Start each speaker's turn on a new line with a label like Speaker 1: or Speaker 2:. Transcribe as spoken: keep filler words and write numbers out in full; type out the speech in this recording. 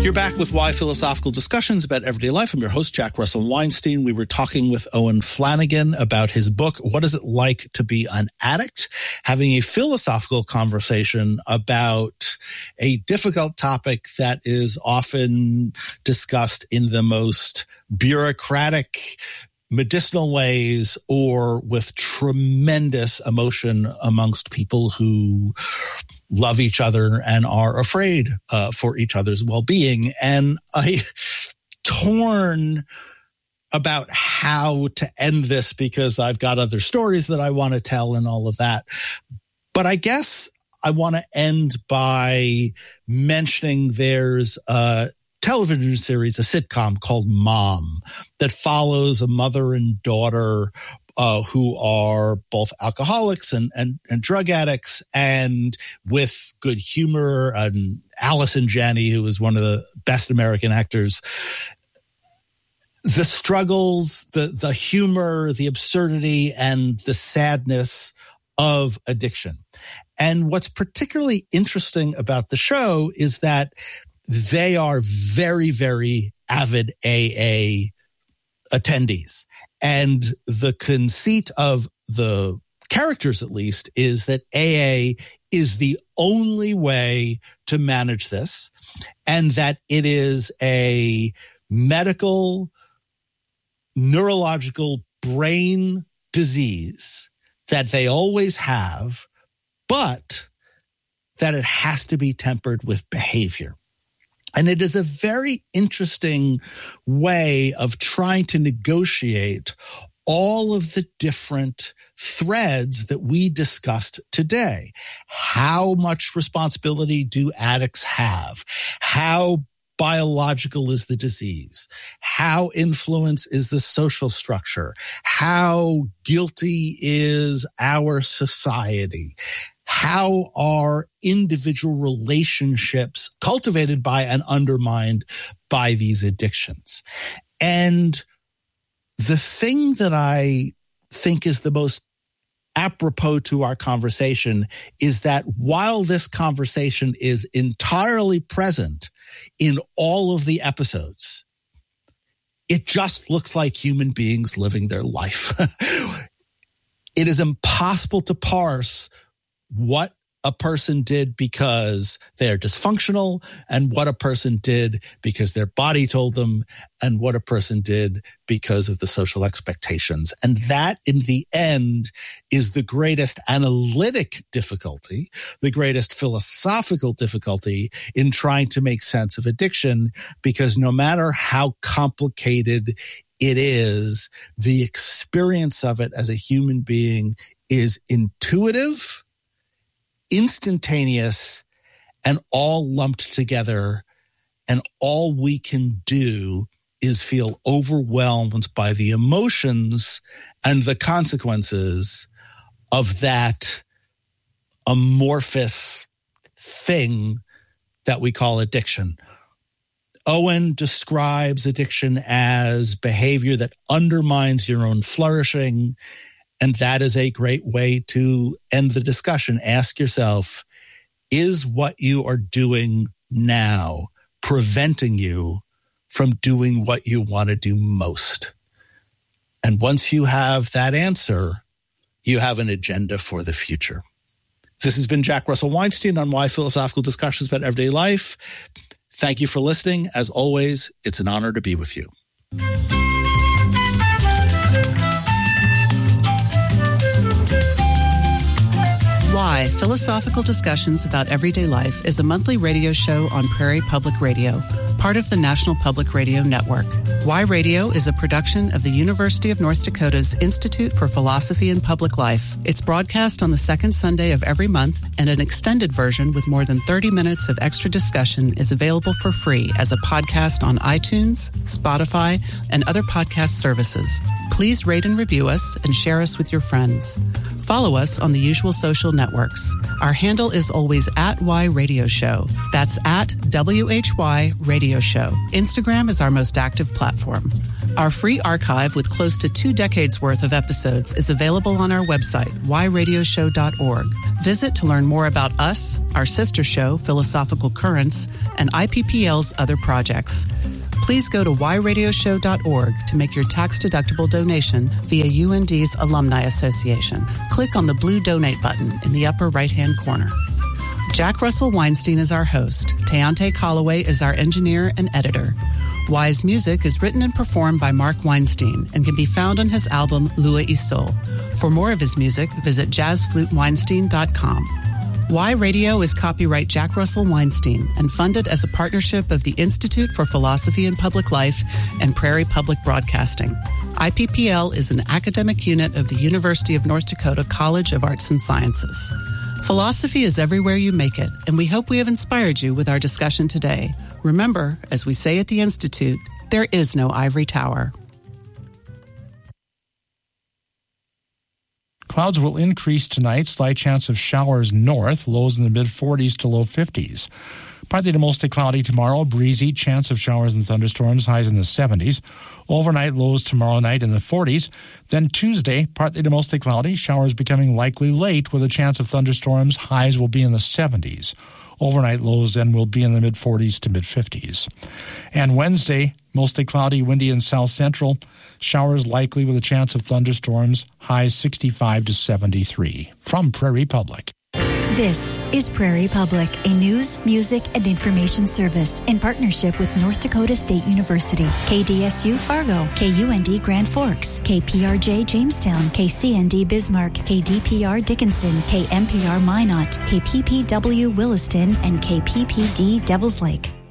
Speaker 1: You're back with Why Philosophical Discussions about Everyday Life. I'm your host, Jack Russell Weinstein. We were talking with Owen Flanagan about his book, What Is It Like to Be an Addict? Having a philosophical conversation about a difficult topic that is often discussed in the most bureaucratic, medicinal ways or with tremendous emotion amongst people who love each other and are afraid uh, for each other's well-being. And I torn about how to end this because I've got other stories that I want to tell and all of that. But I guess I want to end by mentioning there's a television series, a sitcom called Mom, that follows a mother and daughter uh, who are both alcoholics and, and, and drug addicts, and with good humor. And Allison Janney, who is one of the best American actors. The struggles, the the humor, the absurdity, and the sadness of addiction. And what's particularly interesting about the show is that they are very, very avid A A attendees. And the conceit of the characters, at least, is that A A is the only way to manage this, and that it is a medical, neurological brain disease that they always have, but that it has to be tempered with behavior. And it is a very interesting way of trying to negotiate all of the different threads that we discussed today. How much responsibility do addicts have? How biological is the disease? How influenced is the social structure? How guilty is our society? How are individual relationships cultivated by and undermined by these addictions? And the thing that I think is the most apropos to our conversation is that while this conversation is entirely present in all of the episodes, it just looks like human beings living their life. It is impossible to parse what a person did because they're dysfunctional, and what a person did because their body told them, and what a person did because of the social expectations. And that, in the end, is the greatest analytic difficulty, the greatest philosophical difficulty in trying to make sense of addiction, because no matter how complicated it is, the experience of it as a human being is intuitive, instantaneous, and all lumped together. And all we can do is feel overwhelmed by the emotions and the consequences of that amorphous thing that we call addiction. Owen describes addiction as behavior that undermines your own flourishing. And that is a great way to end the discussion. Ask yourself, is what you are doing now preventing you from doing what you want to do most? And once you have that answer, you have an agenda for the future. This has been Jack Russell Weinstein on Why Philosophical Discussions about Everyday Life. Thank you for listening. As always, it's an honor to be with you.
Speaker 2: Why Philosophical Discussions about Everyday Life is a monthly radio show on Prairie Public Radio, part of the National Public Radio Network. Why Radio is a production of the University of North Dakota's Institute for Philosophy and Public Life. It's broadcast on the second Sunday of every month, and an extended version with more than thirty minutes of extra discussion is available for free as a podcast on iTunes, Spotify, and other podcast services. Please rate and review us and share us with your friends. Follow us on the usual social networks. Our handle is always at Y Radio Show. That's at W H Y Radio Show. Instagram is our most active platform. Our free archive with close to two decades worth of episodes is available on our website, why radio show dot org. Visit to learn more about us, our sister show, Philosophical Currents, and I P P L's other projects. Please go to why radio show dot org to make your tax-deductible donation via U N D's Alumni Association. Click on the blue donate button in the upper right-hand corner. Jack Russell Weinstein is our host. Teante Calloway is our engineer and editor. Why's music is written and performed by Mark Weinstein and can be found on his album Lua y Sol. For more of his music, visit jazz flute weinstein dot com. Why Radio is copyright Jack Russell Weinstein and funded as a partnership of the Institute for Philosophy and Public Life and Prairie Public Broadcasting. I P P L is an academic unit of the University of North Dakota College of Arts and Sciences. Philosophy is everywhere you make it, and we hope we have inspired you with our discussion today. Remember, as we say at the Institute, there is no ivory tower.
Speaker 3: Clouds will increase tonight. Slight chance of showers north. Lows in the mid forties to low fifties. Partly to mostly cloudy tomorrow. Breezy. Chance of showers and thunderstorms. Highs in the seventies. Overnight lows tomorrow night in the forties. Then Tuesday, partly to mostly cloudy. Showers becoming likely late with a chance of thunderstorms. Highs will be in the seventies. Overnight lows then will be in the mid forties to mid fifties. And Wednesday, mostly cloudy, windy in south central. Showers likely with a chance of thunderstorms. Highs sixty-five to seventy-three. From Prairie Public.
Speaker 4: This is Prairie Public, a news, music, and information service in partnership with North Dakota State University, K D S U Fargo, K U N D Grand Forks, K P R J Jamestown, K C N D Bismarck, K D P R Dickinson, K M P R Minot, K P P W Williston, and K P P D Devils Lake.